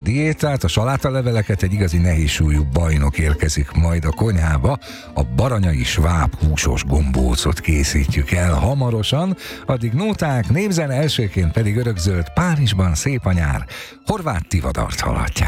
diétát, a salátaleveleket, egy igazi nehézsúlyú bajnok érkezik majd a konyhába. A baranyai sváb húsos gombócot készítjük el hamarosan, addig nóták, népzene, elsőként pedig örökzöld, Párizsban szép a nyár. Horváth Tivadart hallhatják.